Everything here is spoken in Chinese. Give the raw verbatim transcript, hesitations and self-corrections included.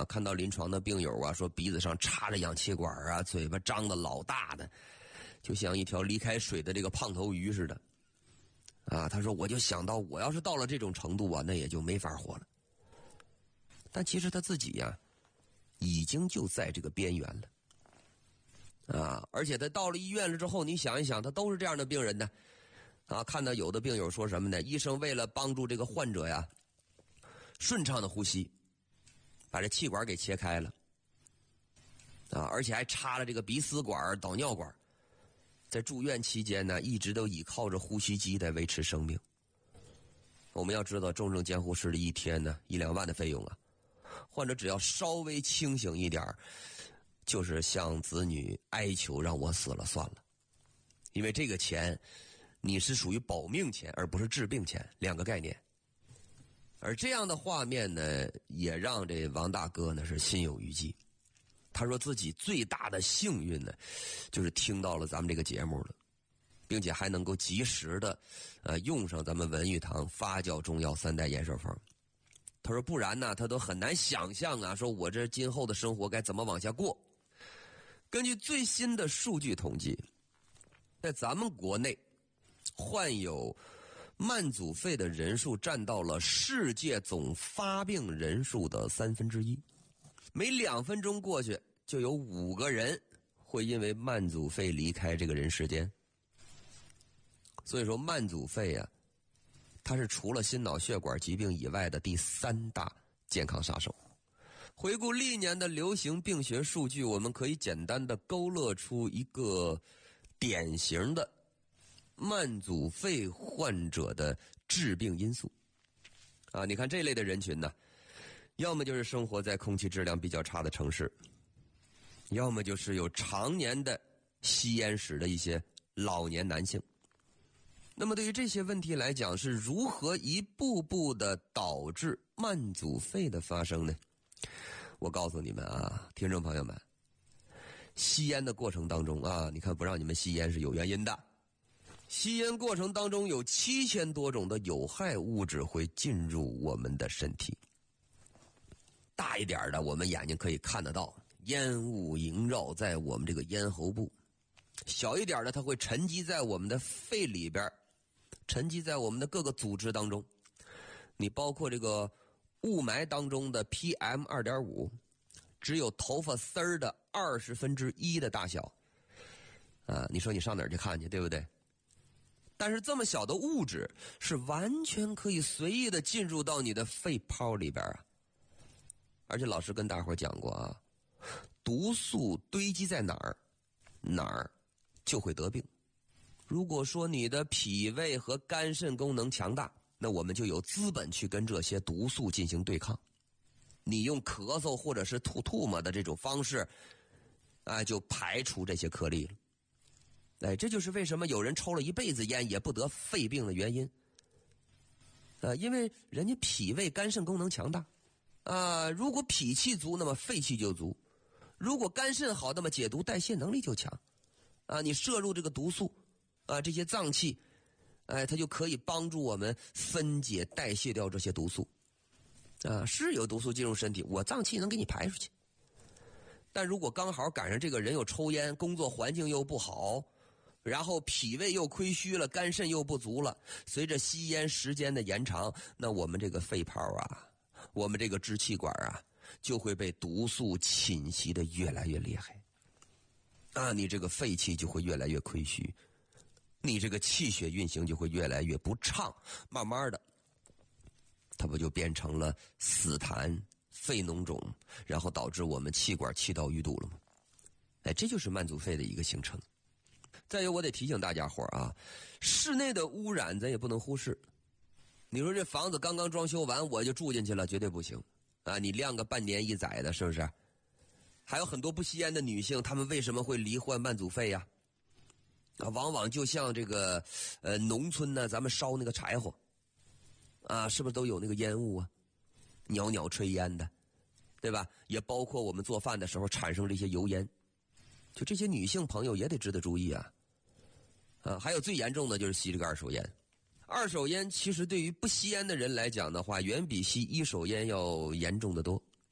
啊，看到临床的病友啊，说鼻子上插着氧气管啊，嘴巴张得老大的，就像一条离开水的这个胖头鱼似的。啊，他说我就想到我要是到了这种程度啊，那也就没法活了。但其实他自己呀、啊，已经就在这个边缘了。啊，而且他到了医院了之后，你想一想，他都是这样的病人呢。啊，看到有的病友说什么呢？医生为了帮助这个患者呀顺畅的呼吸，把这气管给切开了。啊，而且还插了这个鼻丝管、导尿管。在住院期间呢，一直都依靠着呼吸机在维持生命。我们要知道，重症监护室的一天呢，一两万的费用啊，患者只要稍微清醒一点，就是向子女哀求让我死了算了，因为这个钱你是属于保命钱，而不是治病钱，两个概念。而这样的画面呢，也让这王大哥呢是心有余悸。他说自己最大的幸运呢，就是听到了咱们这个节目了，并且还能够及时的，呃，用上咱们文玉堂发酵中药三代延寿方。他说不然呢，他都很难想象啊，说我这今后的生活该怎么往下过。根据最新的数据统计，在咱们国内患有慢阻肺的人数占到了世界总发病人数的三分之一。每两分钟过去，就有五个人会因为慢阻肺离开这个人世间。所以说，慢阻肺啊，它是除了心脑血管疾病以外的第三大健康杀手。回顾历年的流行病学数据，我们可以简单的勾勒出一个典型的慢阻肺患者的致病因素。啊，你看这类的人群呢，要么就是生活在空气质量比较差的城市，要么就是有常年的吸烟史的一些老年男性。那么对于这些问题来讲，是如何一步步的导致慢阻肺的发生呢？我告诉你们啊，听众朋友们，吸烟的过程当中啊，你看不让你们吸烟是有原因的。吸烟过程当中有七千多种的有害物质会进入我们的身体。大一点的，我们眼睛可以看得到，烟雾萦绕在我们这个咽喉部；小一点的，它会沉积在我们的肺里边，沉积在我们的各个组织当中。你包括这个雾霾当中的 P M 二点五， 只有头发丝儿的二十分之一的大小。啊，你说你上哪儿去看去，对不对？但是这么小的物质是完全可以随意的进入到你的肺泡里边啊。而且老师跟大伙讲过啊，毒素堆积在哪儿，哪儿就会得病。如果说你的脾胃和肝肾功能强大，那我们就有资本去跟这些毒素进行对抗。你用咳嗽或者是吐吐沫的这种方式，啊，就排除这些颗粒了。哎，这就是为什么有人抽了一辈子烟也不得肺病的原因。啊，因为人家脾胃肝肾功能强大。啊，如果脾气足，那么肺气就足；如果肝肾好，那么解毒代谢能力就强。啊，你摄入这个毒素，啊，这些脏器，哎，它就可以帮助我们分解代谢掉这些毒素。啊，是有毒素进入身体，我脏器能给你排出去。但如果刚好赶上这个人又抽烟，工作环境又不好，然后脾胃又亏虚了，肝肾又不足了，随着吸烟时间的延长，那我们这个肺泡啊，我们这个支气管啊，就会被毒素侵袭的越来越厉害。啊，你这个肺气就会越来越亏虚，你这个气血运行就会越来越不畅，慢慢的，它不就变成了死痰、肺脓肿，然后导致我们气管气道淤堵了吗？哎，这就是慢阻肺的一个形成。再有，我得提醒大家伙啊，室内的污染咱也不能忽视。你说这房子刚刚装修完我就住进去了，绝对不行啊！你晾个半年一载的，是不是？还有很多不吸烟的女性，她们为什么会罹患慢阻肺呀？啊，往往就像这个呃农村呢，咱们烧那个柴火啊，是不是都有那个烟雾啊？袅袅炊烟的，对吧？也包括我们做饭的时候产生这些油烟，就这些女性朋友也得值得注意啊。啊，还有最严重的就是吸这个二手烟。二手烟其实对于不吸烟的人来讲的话，远比吸一手烟要严重的多。